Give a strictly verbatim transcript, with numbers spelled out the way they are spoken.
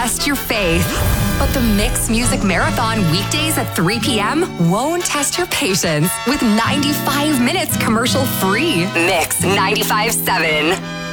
test your faith. But the Mix Music Marathon weekdays at three p.m. won't test your patience with ninety-five minutes commercial free. Mix ninety-five point seven.